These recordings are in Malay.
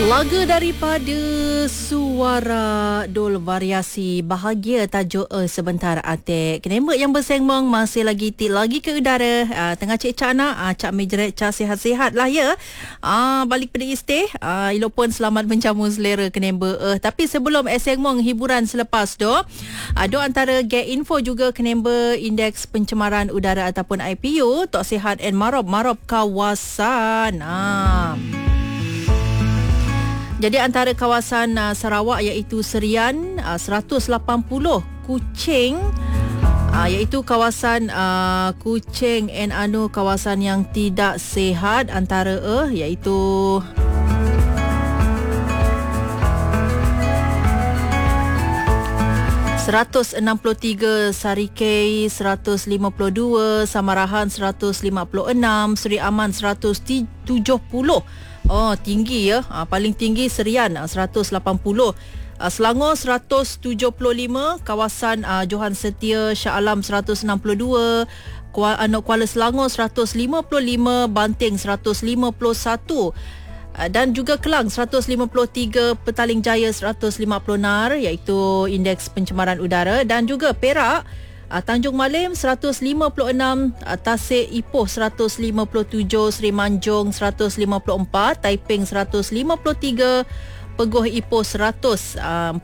Lagu daripada Suara Dol Variasi Bahagia tajuk sebentar atik. Kenembek yang bersengmong masih lagi lagi ke udara. Tengah cik Cak nak Cak Mejret Cak sihat-sihat lah ya. Balik pada istih. Ilo pun selamat menjamu selera kenembek. Tapi sebelum sengmong hiburan selepas do antara get info juga kenembek indeks pencemaran udara ataupun IPU Tok Sihat and Marop kawasan. Jadi antara kawasan Sarawak iaitu Serian 180, Kuching iaitu kawasan Kuching and kawasan yang tidak sihat antara iaitu ...163 Sarikei, 152 Samarahan, 156 Seri Aman, 170. Tinggi ya. Paling tinggi Serian 180. Selangor 175, kawasan Johan Setia, Shah Alam 162, Kuala Selangor 155, Banting 151. Dan juga Kelang 153, Petaling Jaya 150 nar iaitu indeks pencemaran udara, dan juga Perak Tanjung Malim 156, Tasik Ipoh 157, Seri Manjung 154, Taiping 153, Peguh Ipoh 145.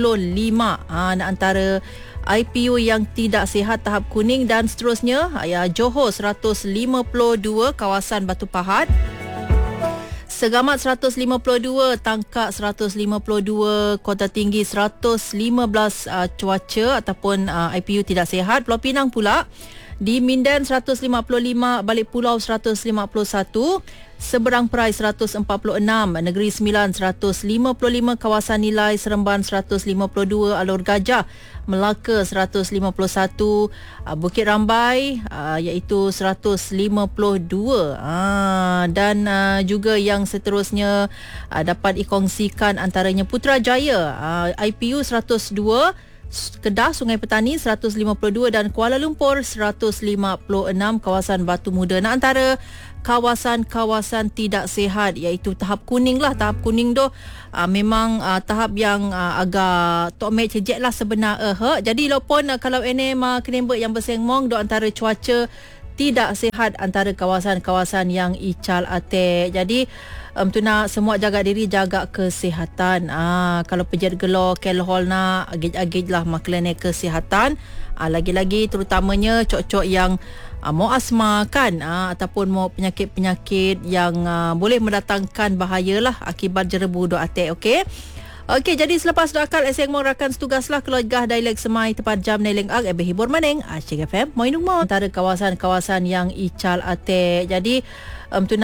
Antara IPU yang tidak sihat tahap kuning, dan seterusnya Johor 152, kawasan Batu Pahat, Segamat 152, Tangkak 152, Kota Tinggi 115 cuaca ataupun IPU tidak sihat. Pulau Pinang pula di Mindan 155, Balik Pulau 151, Seberang Perai 146, Negeri Sembilan 155, Kawasan Nilai Seremban 152, Alor Gajah Melaka 151, Bukit Rambai iaitu 152. Dan juga yang seterusnya dapat dikongsikan antaranya Putrajaya IPU 102, Kedah Sungai Petani 152, dan Kuala Lumpur 156, kawasan Batu Muda. Antara kawasan-kawasan tidak sihat iaitu tahap kuning lah. Tahap kuning tu memang tahap yang agak tok mek cejek lah sebenar. Jadi lopon kalau ini kenembek yang bersengmong do antara cuaca tidak sihat antara kawasan-kawasan yang ical atik. Jadi tu nak semua jaga diri, jaga kesihatan. Kalau pejat gelo kelhol nak agit-agit lah maklane kesihatan. Lagi-lagi terutamanya cok-cok yang mau asma kan, ataupun mau penyakit-penyakit yang boleh mendatangkan bahaya lah akibat jerebu do atik. Okey, jadi selepas doakal eseng mo rakan setugas lah keluarga Dialek Semai tepat jam Neleng Ag hibur maning Acik FM Moinung mo antara kawasan-kawasan yang ical atik. Jadi tu